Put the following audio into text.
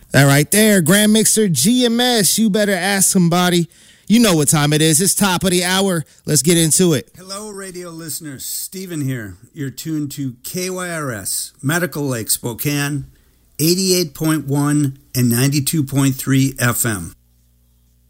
That right there, Grand Mixer GMS. You better ask somebody. You know what time it is. It's top of the hour. Let's get into it. Hello, radio listeners. Stephen here. You're tuned to KYRS, Medical Lake, Spokane, 88.1 and 92.3 FM.